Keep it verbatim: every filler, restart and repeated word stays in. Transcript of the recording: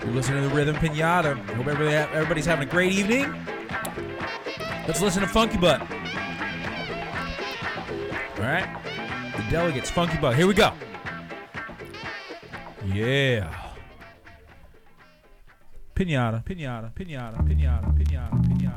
You're listening to the Rhythm Pinata. Hope everybody, everybody's having a great evening. Let's listen to Funky Butt. All right? The Delegates, Funky Butt. Here we go. Yeah. Pinata, pinata, pinata, pinata, pinata, pinata.